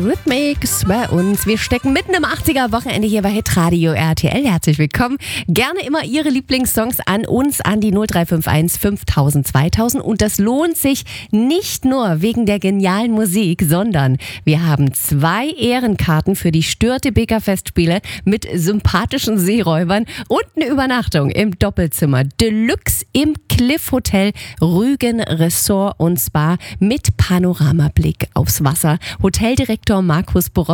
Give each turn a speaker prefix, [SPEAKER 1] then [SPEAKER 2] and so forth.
[SPEAKER 1] Rhythmics bei uns. Wir stecken mitten im 80er-Wochenende hier bei Hitradio RTL. Herzlich willkommen. Gerne immer Ihre Lieblingssongs an uns, an die 0351 5000 2000. Und das lohnt sich nicht nur wegen der genialen Musik, sondern wir haben 2 Ehrenkarten für die Störtebeker-Festspiele mit sympathischen Seeräubern und eine Übernachtung im Doppelzimmer Deluxe im Cliff Hotel Rügen Resort und Spa mit Panoramablick aufs Wasser. Hoteldirektor Markus Borowski